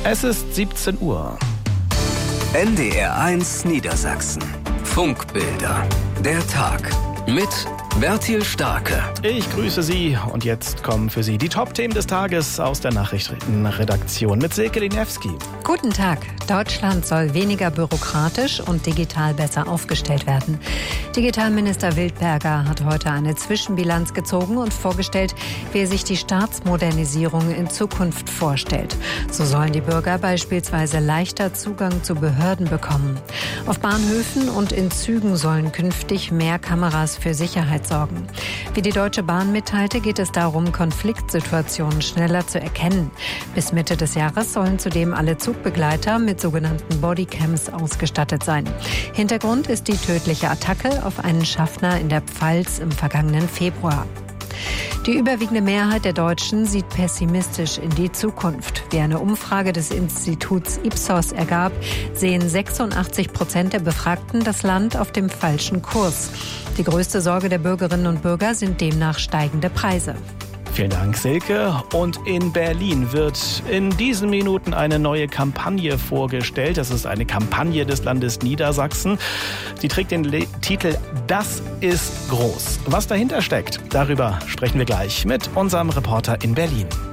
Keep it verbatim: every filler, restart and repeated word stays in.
Es ist siebzehn Uhr. N D R eins Niedersachsen. Funkbilder. Der Tag. Mit Bertil Starke. Ich grüße Sie und jetzt kommen für Sie die Top-Themen des Tages aus der Nachrichtenredaktion mit Silke Linewski. Guten Tag. Deutschland soll weniger bürokratisch und digital besser aufgestellt werden. Digitalminister Wildberger hat heute eine Zwischenbilanz gezogen und vorgestellt, wie er sich die Staatsmodernisierung in Zukunft vorstellt. So sollen die Bürger beispielsweise leichter Zugang zu Behörden bekommen. Auf Bahnhöfen und in Zügen sollen künftig mehr Kameras für Sicherheit sorgen. Wie die Deutsche Bahn mitteilte, geht es darum, Konfliktsituationen schneller zu erkennen. Bis Mitte des Jahres sollen zudem alle Zugbegleiter mit sogenannten Bodycams ausgestattet sein. Hintergrund ist die tödliche Attacke auf einen Schaffner in der Pfalz im vergangenen Februar. Die überwiegende Mehrheit der Deutschen sieht pessimistisch in die Zukunft. Wie eine Umfrage des Instituts Ipsos ergab, sehen sechsundachtzig Prozent der Befragten das Land auf dem falschen Kurs. Die größte Sorge der Bürgerinnen und Bürger sind demnach steigende Preise. Vielen Dank, Silke. Und in Berlin wird in diesen Minuten eine neue Kampagne vorgestellt. Das ist eine Kampagne des Landes Niedersachsen. Die trägt den Le- Titel Das ist groß. Was dahinter steckt, darüber sprechen wir gleich mit unserem Reporter in Berlin.